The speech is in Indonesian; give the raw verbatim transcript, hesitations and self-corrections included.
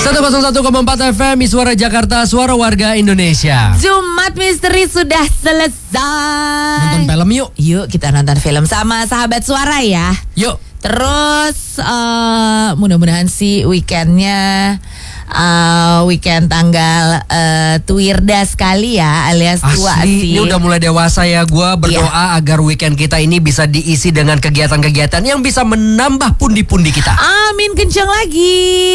seratus satu koma empat F M, Suara Jakarta, suara warga Indonesia. Jumat Misteri sudah selesai. Nonton film yuk. Yuk kita nonton film sama sahabat suara ya. Yuk. Terus uh, mudah-mudahan sih weekendnya uh, weekend tanggal uh, Tuirda sekali ya, alias tua Asli, sih. ini udah mulai dewasa ya. Gue berdoa yeah. agar weekend kita ini bisa diisi dengan kegiatan-kegiatan yang bisa menambah pundi-pundi kita. Amin, kencang lagi.